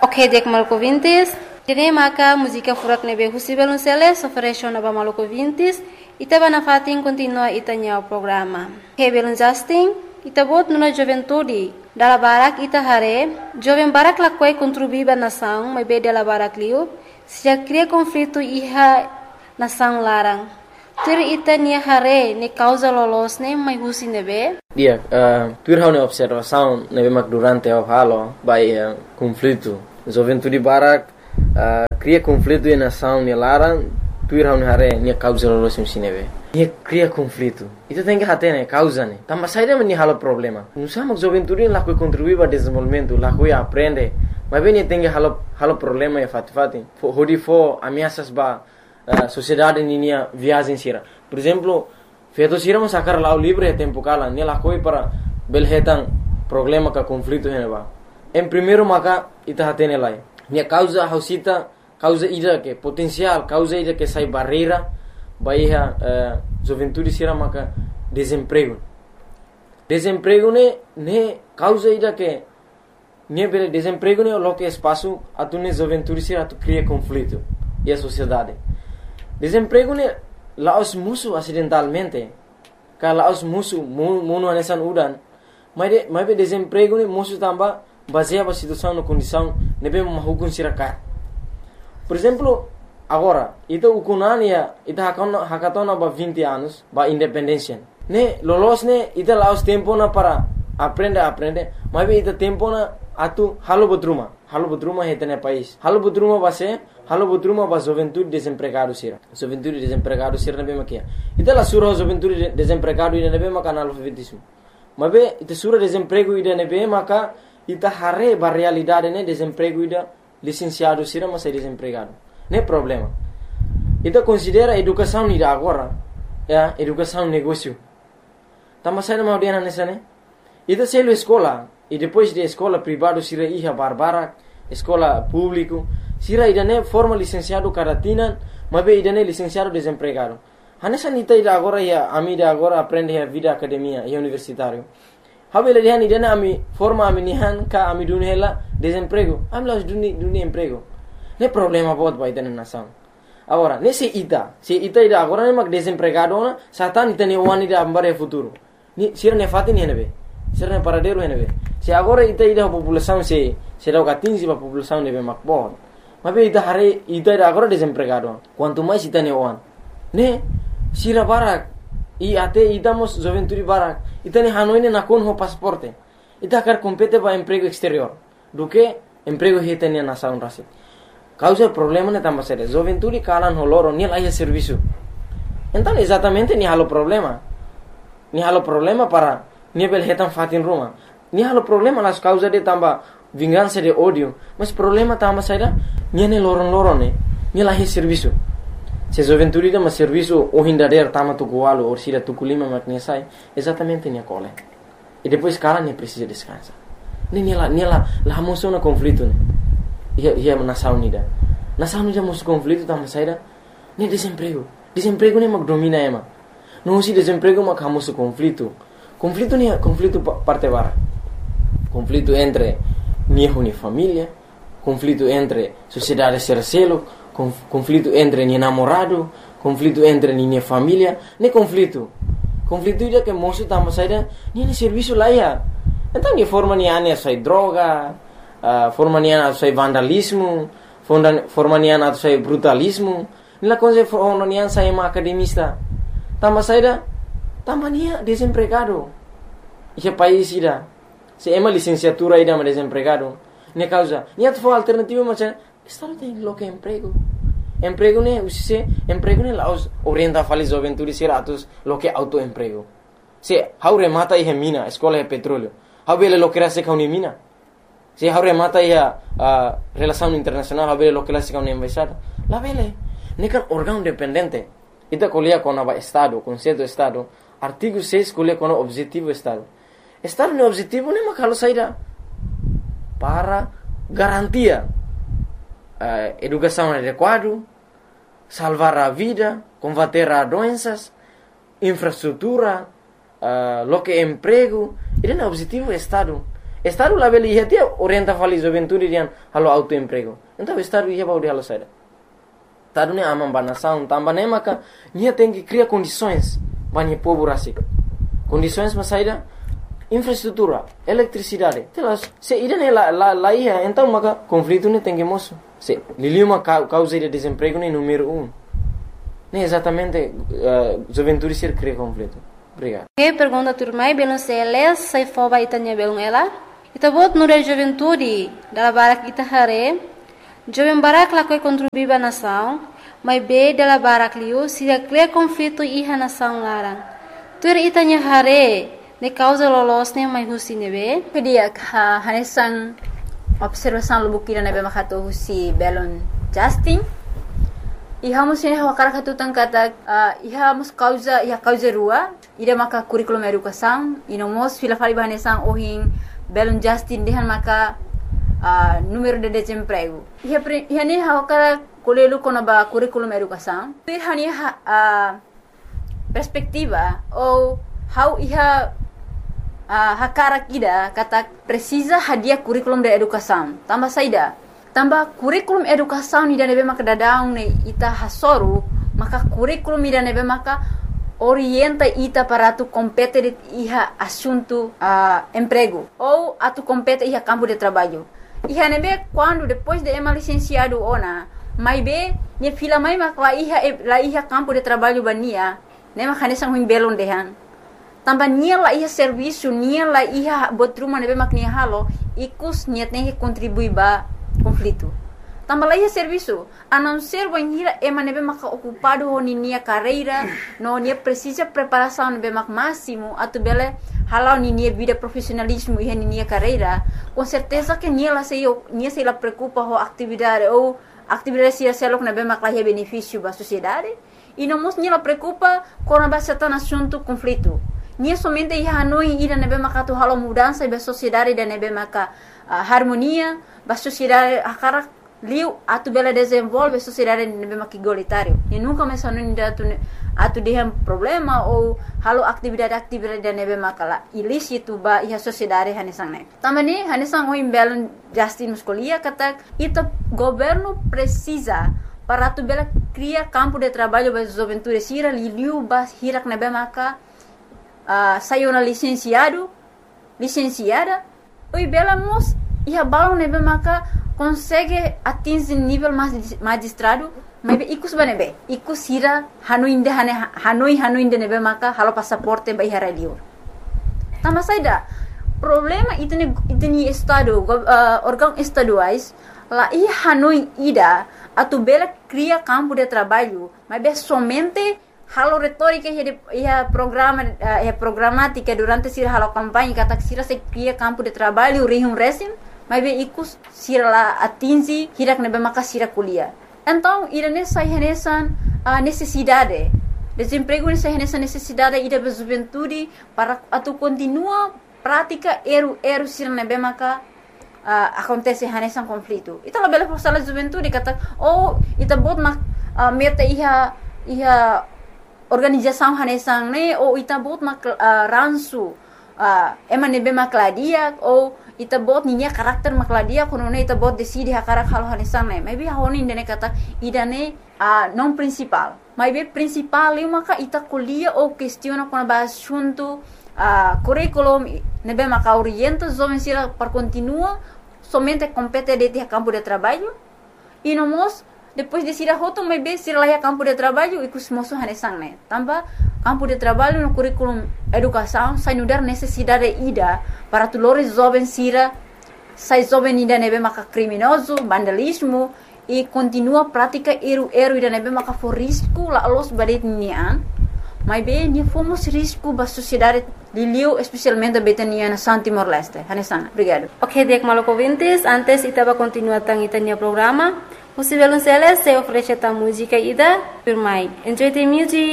Ok, dek maluco vintes. Dene maka música furak nebe husibel unseles ofereció naba maluco vintes. Ita bana fatin continua itanya o programa. Hebelun Justin, ita bot nuna juventude. Dala barak ita hare, jovem barak lakwai contribuiba nação, mas be dela barak liu. Se já cria conflito iha nação larang. Tur ita nia hare ne causa lolos ne mai husi nebe. Dia, tur hau ne observação nebe mak durante o halo by conflito. Juventude barak cria conflito e nação ne larang. Tur hau ne hare nia causa lolos ne nebe. Nia cria conflito. Ita tem que hate ne causa ne. Tamba saída ni halo problema. Não sabe juventude lá que contribui para desenvolvimento, lá que aprende. Mas bem tem que halo problema e fati. Hodi fo ameaças ba sociedade ninia viagem sira. Por exemplo, feito sira mo sacar lá o livre tempo kala, ne lá coi para belhetan problema ka conflito heneba. Em primeiro maka ita hatene lai. Nia causa hausita, causa ida que potencial, causa ida que sai barreira, baia juventude sira maka desemprego. Desemprego ne causa ida que ne bele desemprego ne lo que espaço atune juventude sira atu cria conflito e a sociedade. Desemprego ne laos musuh acidentalmente. Ka laos musuh mono anesan udan. Mas be desemprego ne musuh tamba baseia ba situação na condição nebe mahukun siraka. Por exemplo, agora, ita ukunania, ita hakatona ba 20 anos, ba independência. Ne lolos ne ita laos tempo na para aprende, mas be ita tempo na atu halo bodruma hetene país. Halo bodruma ba juventude desempregado sira. Juventude desempregado sira nebe makia. Ita la sura juventude desempregado ida nebe maka analfabetismo. Mas be ita sura desemprego ida nebe maka ita hare ba realidade ne desemprego ida licenciado sira mas desempregado. Ne problema. Ita considera educação ida agora, educação negócio. Tama sai na maudiana nessa ne. Ita selo escola e depois de escola privado sira iha barbara, escola público, sira ida ne forma licenciado karatina, mas be ida ne licenciado desempregado. Hanessa nita ida agora ia amida agora aprende a vida academia e universitário. Habela dihan ida ne ami forma ami nihan ka ami dunhela desemprego. Amla duni emprego. Ne problema bot ba ida ne nação. Agora, se ita ida agora ne mak desempregado na, satan ita ne wani ida ambare futuro. Ni sira ne fatin ne be. Sira ne paradero ne be. Se agora ita ida população se dá catinzi ba população ne be mak bot. Mas be ita hare ita ida agora desempregado. Quanto mais ita ne wan. Ne sira barak e até idamos juventude barak. Ita ne hanoi ne nakon ho pasaporte. Ita quer compete ba emprego exterior. Do que emprego hita ne nação rasi. Causa problema ne tamba sere. Juventude kalan ho loro ni laia serviço. Então exatamente ni halo problema. Ni halo problema para ni bel hetan fatin ruma. Ni halo problema las causa de tamba vingança de ódio. Mas problema tamba saida ni ne loron ne. Ni laia serviço. Se juventude dá mas serviço o hindader tama tu gualo ou sira tu kulima makne sai. Exatamente ni cole. E depois cara ne precisa descansar. Ni la moção na conflito ne. Ia nação nida. Nação nida moço conflito tama saida. Ni desemprego. Desemprego ne mak domina ema. Não se desemprego mak hamoso conflito. Conflito ni conflito parte bara. Conflito entre ni família, conflito entre sociedade sercelo, conflito entre ni namorado, conflito entre ni família, ne conflito. Conflito ida que moço tama saida ni serviço lá ia. Então ni forma ni ane sai droga, forma ni ane sai vandalismo, forma ni ane sai brutalismo. Nila coisa forma ni ane sai ma academista. Tama saida tama ni desempregado. Esse país ida se ema licenciatura ida ma desempregado. Ne causa ni atfo alternativa macam estado tem lo que emprego. Emprego ne usise emprego ne laos orienta fali juventude siratus lo que autoemprego. Se haure mata e mina, escola e petróleo. Habele lo que rase ka mina. Se haure mata e relação internacional, habele lo que rase ka embaixada. La vele ne kan órgão dependente. Ita colia com o Estado, conceito do Estado. Artigo 6 colia com o objetivo do Estado. Estado no objetivo ne makalo saída para garantia educação adequada, salvar a vida, combater as doenças, infraestrutura, lo que emprego. Ele é o objetivo do Estado. Estado lá beli ia tia orienta fali juventude dian halo autoemprego. Então estado ia baudi halo saida. Estado ne amam banação tambah ne maka nia tem que criar condições banyak povo rasik. Condições mas saida infraestrutura, eletricidade. Telas se ida ne la ia então maka conflito ne tem que moço. Se liliu uma causa de desemprego ne número 1. Ne exatamente juventude ser cria conflito. Obrigado. Que pergunta turmai belum seles sai foba itanya belum ela. Ita bot nure juventude dala barak ita hare. Jovem barak lakoi contribuir ba nação, mas be dala barak liu se cria conflito iha nação larang. Tur itanya hare ne causa lolosne mai husi nebe. Pedia hanesan observação lubukira nebe makato husi belon Justin. Iha musine wakara katutan kata iha mus causa rua ida maka curriculum educação ino mos fila fali bahanesan ohin belon Justin dehan maka número de desemprego iha ne wakara kolelu kono ba curriculum educação ir hani perspectiva ou how iha hakara kida kata precisa hadiah curriculum de educação tambah saida tambah kurikulum educação ni nebe maka dadaung ne ita hasoru maka kurikulum ni nebe maka orienta ita para tu compete iha assunto emprego ou atu compete iha campo de trabalho iha nebe quando depois de ema licenciado ona mai be ne fila mai maka la iha campo de trabalho bania ne maka nesang huing belon dehan tambah nia la iha serviço nia la iha botruma nebe maka nia halo ikus niat ne contribui ba conflito. Tambah lagi serviço, a não ser banhira ema nebe maka ocupado ho nia carreira, no nia precisa preparação nebe mak máximo, atu bele halau nia vida profissionalismo e nia carreira, com certeza que nia se la preocupa ho atividade ou atividade se selok nebe mak lahi benefício ba sociedade, e não mos nia la preocupa com a certain assunto conflito. Nia somente ia hanoi ida nebe maka tu halau mudança ba sociedade da nebe maka harmonia ba sociedade akara liu atu bela desenvolve sociedade nebe maki igualitário e nunca mais anu atu dehem problema ou halo atividade da nebe makala ilícito ba iha sociedade hanesang ne tamani hanesang o imbelon Justin muscolia kata ita governo precisa para atu bela cria campo de trabalho ba juventude sira liu ba hirak nebe maka saiu na licenciada oi bela mos iha balon nebe maka consegue atingir nível magistrado mas ikus banebe ikus hira hanoi nebe maka halo passaporte ba iha radio tambah saida problema itni estado órgão estaduais la iha hanoi ida atu bela cria campo de trabalho mas somente halo retórica ia programática durante sira halo campanha kata sira se cria campo de trabalho resim mas ikus sira la atingi hirak nebe maka sira kuliah então irane sai renesan necessidade desemprego ne sai renesan necessidade ida ba juventude para atu continua prática eru sira nebe maka acontece renesan conflito ita la bela força la juventude kata ita bot meta iha organização hanesang ne ou ita bot ransu ema nebe makladia ou ita bot ninya karakter makladia kono ne ita bot decide hakarak halo hanesang ne maybe honi ne kata idane non principal maybe principal eu maka ita kuliah ou questiona kono ba assunto curriculum nebe maka orienta jovem sira para continua somente compete de campo de trabalho e no mos depois de sira hoto maybe sira lá campo de trabalho e kus moso hanesang ne tambah campo de trabalho no curriculum educação sai nudar necessidade ida para tulores jovem sira sai jovem ida nebe maka criminoso vandalismo e continua prática eru ida nebe maka for risco la los badet nian maybe ni fomos risco ba sociedade liliu especialmente betania na San Timor Leste hanesang obrigado. Ok, dek maloko vintes antes itaba continua tang itanya programa. Musivelun Celes se oferece ta música ida firmai. Enjoy the music.